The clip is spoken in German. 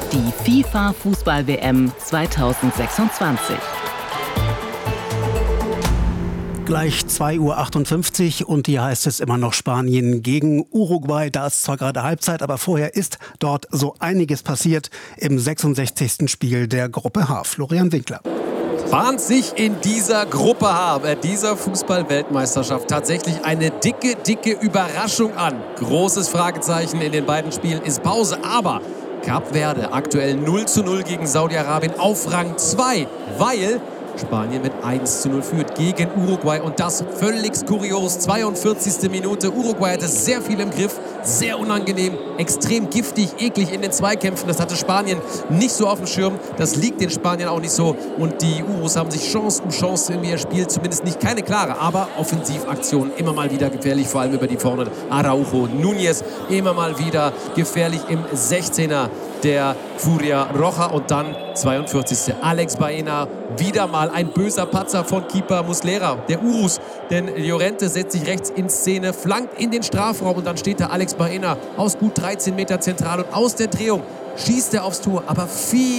die FIFA-Fußball-WM 2026. Gleich 2:58 Uhr und hier heißt es immer noch Spanien gegen Uruguay. Da ist zwar gerade Halbzeit, aber vorher ist dort so einiges passiert im 66. Spiel der Gruppe H. Florian Winkler. Bahnt sich in dieser Gruppe H, dieser Fußball-Weltmeisterschaft tatsächlich eine dicke Überraschung an. Großes Fragezeichen, in den beiden Spielen ist Pause, aber Kap Verde aktuell 0:0 gegen Saudi-Arabien auf Rang 2, weil Spanien mit 1:0 führt gegen Uruguay und das völlig kurios. 42. Minute. Uruguay hatte sehr viel im Griff, sehr unangenehm, extrem giftig, eklig in den Zweikämpfen. Das hatte Spanien nicht so auf dem Schirm. Das liegt den Spaniern auch nicht so. Und die Urus haben sich Chance um Chance in ihr Spiel, zumindest nicht keine klare, aber Offensivaktionen immer mal wieder gefährlich, vor allem über die vorne. Araujo, Núñez immer mal wieder gefährlich im 16er der Furia Roja und dann 42. Alex Baena, wieder mal ein böser Patzer von Keeper Muslera, der Urus, denn Llorente setzt sich rechts in Szene, flankt in den Strafraum und dann steht da Alex Baena aus gut 13 Meter zentral und aus der Drehung schießt er aufs Tor, aber viel